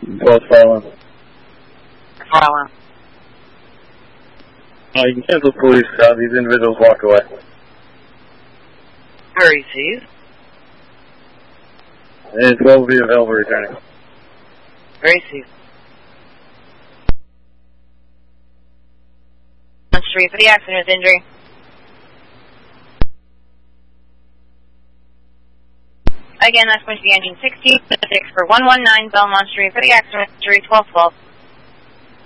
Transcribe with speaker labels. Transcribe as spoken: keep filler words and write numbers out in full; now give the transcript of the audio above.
Speaker 1: twelve Fallen.
Speaker 2: Fallen.
Speaker 1: Uh, you can cancel police. Uh, these individuals walk away.
Speaker 2: Where is he?
Speaker 1: And twelve will be available returning.
Speaker 2: Where is he? Street for the accident with injury. Again, that's going to be engine sixteen six for one one nine Belmont Street for the accident with injury twelve twelve.